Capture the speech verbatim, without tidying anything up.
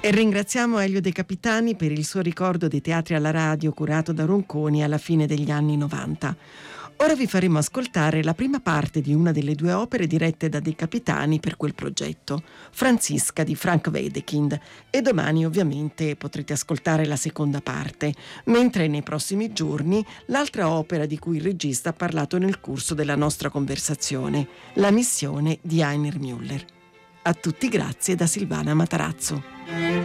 E ringraziamo Elio De Capitani per il suo ricordo dei teatri alla radio curato da Ronconi alla fine degli anni novanta. Ora vi faremo ascoltare la prima parte di una delle due opere dirette da De Capitani per quel progetto, Franziska di Frank Wedekind, e domani ovviamente potrete ascoltare la seconda parte, mentre nei prossimi giorni l'altra opera di cui il regista ha parlato nel corso della nostra conversazione, La missione di Heiner Müller. A tutti grazie da Silvana Matarazzo.